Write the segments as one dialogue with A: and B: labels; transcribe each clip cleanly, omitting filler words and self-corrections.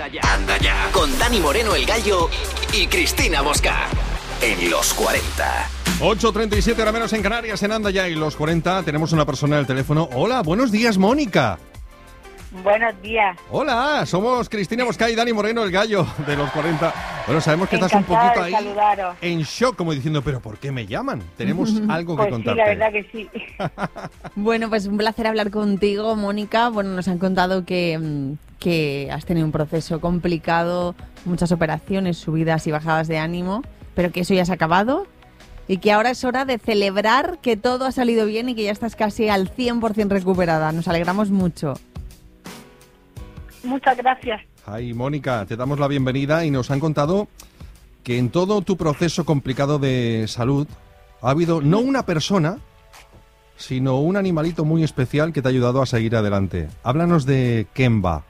A: Anda ya. Con Dani Moreno el Gallo y Cristina Mosca. En los 40.
B: 8:37 hora menos en Canarias, en Anda ya y los 40. Tenemos una persona en el teléfono. Hola, buenos días, Mónica.
C: Buenos días.
B: Hola, somos Cristina Mosca y Dani Moreno el Gallo de los 40. Bueno, sabemos que estás un poquito ahí
C: saludaros.
B: En shock, como diciendo, ¿pero por qué me llaman? Tenemos algo que
C: Pues
B: contarte.
C: sí, la verdad que sí.
D: Bueno, pues un placer hablar contigo, Mónica. Bueno, nos han contado que has tenido un proceso complicado, muchas operaciones, subidas y bajadas de ánimo, pero que eso ya se ha acabado y que ahora es hora de celebrar que todo ha salido bien y que ya estás casi al 100% recuperada. Nos alegramos mucho.
C: Muchas gracias.
B: Ay, Mónica, te damos la bienvenida y nos han contado que en todo tu proceso complicado de salud ha habido no una persona, sino un animalito muy especial que te ha ayudado a seguir adelante. Háblanos de Kemba.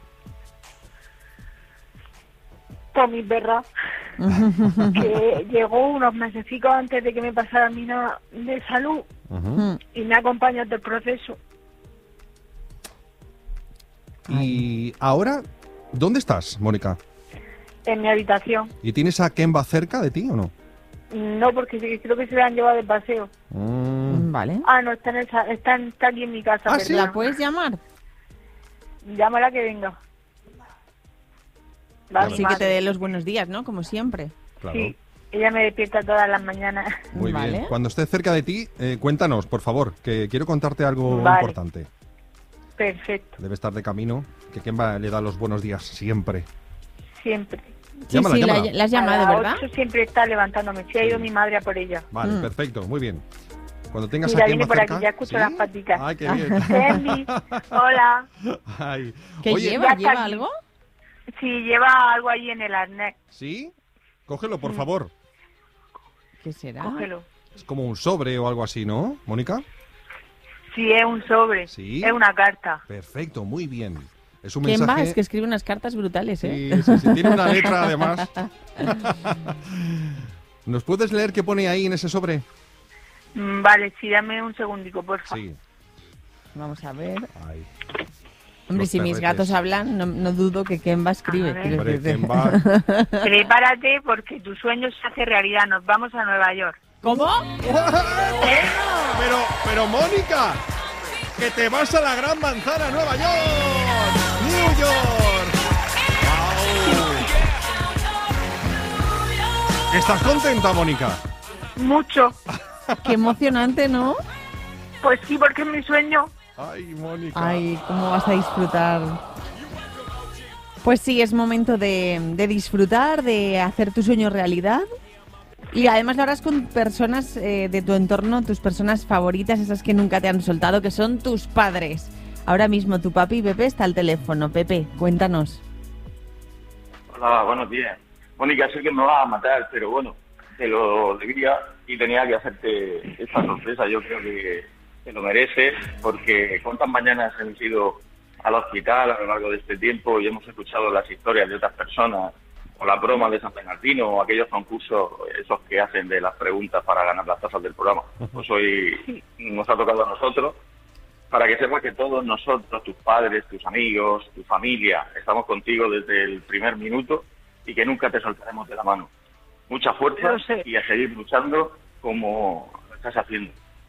C: Por mi perra, que llegó unos mesecitos antes de que me pasara mi nada de salud y me acompaña hasta el proceso.
B: Y ahora, ¿dónde estás, Mónica?
C: En mi habitación.
B: ¿Y tienes a Kemba cerca de ti o no?
C: No, porque creo que se la han llevado de paseo.
D: Vale.
C: Ah, no, está aquí en mi casa.
B: ¿Ah,
C: perdona.
B: sí?
D: ¿La puedes llamar?
C: Llámala que venga. Va, mi
D: Así que
C: madre.
D: te dé los buenos días, ¿no? Como siempre.
B: Claro.
C: Sí, ella me despierta todas las mañanas.
B: Muy
D: Vale.
B: bien. Cuando esté cerca de ti, cuéntanos, por favor, que quiero contarte algo
C: Vale.
B: importante.
C: Perfecto,
B: Debe estar de camino, que Kemba le da los buenos días siempre.
C: siempre.
D: Sí,
B: Llámala,
D: sí,
B: llámala.
D: la has llamado,
C: A las
D: ¿verdad?
C: 8 siempre está levantándome. Sí, ha ido mi madre a por ella.
B: Vale, perfecto, muy bien. Cuando tengas
C: Mira,
B: a Kemba
C: viene por
B: cerca...
C: aquí, ya escucho las paticas.
B: Ay, qué bien.
C: Candy, hola.
B: Ay.
D: ¿Qué
B: Oye,
D: lleva?
C: Ya está
D: ¿Lleva
C: aquí.
D: algo?
C: Si lleva algo ahí en el arnés,
B: ¿sí? Cógelo, por favor.
D: ¿Qué será?
C: cógelo.
B: Es como un sobre o algo así, ¿no, Mónica?
C: Si es un sobre,
B: Sí.
C: es una carta.
B: Perfecto, muy bien. Es un
D: ¿Quién va?
B: mensaje...
D: Es que escribe unas cartas brutales, ¿eh?
B: Sí, sí, sí, tiene una letra además. ¿Nos puedes leer qué pone ahí en ese sobre?
C: Vale, sí, dame un segundico, por favor.
B: Sí.
D: Vamos a ver.
B: Ay.
D: Hombre,
B: Los
D: si mis
B: perretes.
D: gatos hablan, no dudo que Kemba escribe.
C: A ver.
D: quiero
B: Hombre,
D: decirte.
B: Kemba...
C: Prepárate porque tu sueño se hace realidad. Nos vamos a Nueva York.
D: ¿Cómo?
B: Pero Mónica, que te vas a la Gran Manzana, Nueva York, New York. ¡Wow! ¿Estás contenta, Mónica?
C: Mucho.
D: Qué emocionante, ¿no?
C: Pues sí, porque es mi sueño.
B: Ay, Mónica.
D: Ay, cómo vas a disfrutar. Pues sí, es momento de disfrutar, de hacer tu sueño realidad. Y además lo harás con personas de tu entorno, tus personas favoritas, esas que nunca te han soltado, que son tus padres. Ahora mismo tu papi Pepe está al teléfono. Pepe, cuéntanos.
E: Hola, buenos días. Mónica, sé que me vas a matar, pero bueno, te lo debía y tenía que hacerte esta sorpresa. Yo creo que te lo mereces, porque cuántas mañanas hemos ido al hospital a lo largo de este tiempo y hemos escuchado las historias de otras personas, o la broma de San Bernardino, o aquellos concursos, esos que hacen de las preguntas para ganar las tazas del programa. Pues hoy nos ha tocado a nosotros, para que sepas que todos nosotros, tus padres, tus amigos, tu familia, estamos contigo desde el primer minuto y que nunca te soltaremos de la mano. Mucha fuerza
C: Lo sé.
E: y a seguir luchando como lo estás haciendo.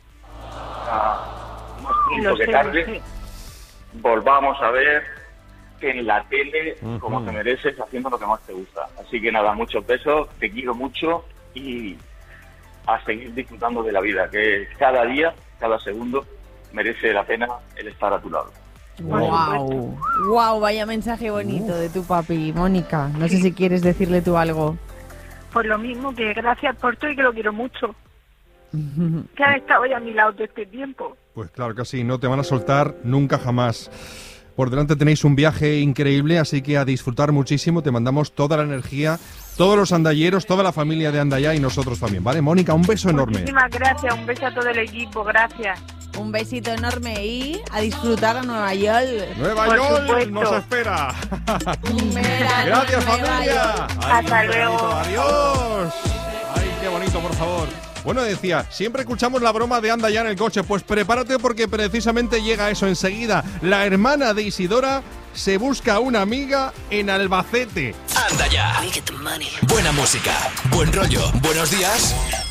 E: Más pronto
C: Lo
E: que
C: sé,
E: tarde,
C: lo sé.
E: volvamos a ver que en la tele, como
B: Ujú.
E: te mereces, haciendo lo que más te gusta. Así que nada, muchos besos, te quiero mucho y a seguir disfrutando de la vida, que cada día, cada segundo, merece la pena el estar a tu lado.
D: Wow, wow, vaya mensaje bonito de tu papi, Mónica. No sé si quieres decirle tú algo.
C: Pues lo mismo, que gracias por todo y que lo quiero mucho. Que han estado ya a mi lado todo este tiempo.
B: Pues claro que sí, no te van a soltar nunca jamás. Por delante tenéis un viaje increíble, así que a disfrutar muchísimo. Te mandamos toda la energía, todos los andalleros, toda la familia de Andallá y nosotros también, ¿vale? Mónica, un beso enorme.
C: Muchísimas gracias, un beso a todo el equipo, gracias.
D: Un besito enorme y a disfrutar a Nueva York.
B: Nueva
C: Por
B: York
C: supuesto.
B: nos espera.
D: Verano
B: Gracias,
D: en Nueva
B: familia.
D: York.
B: Ay,
C: Hasta
B: qué
C: luego.
B: bonito. Adiós. Ay, qué bonito, por favor. Bueno, decía, siempre escuchamos la broma de Anda ya en el coche. Pues prepárate porque precisamente llega eso enseguida. La hermana de Isidora se busca una amiga en Albacete.
A: Anda ya. Buena música, buen rollo, buenos días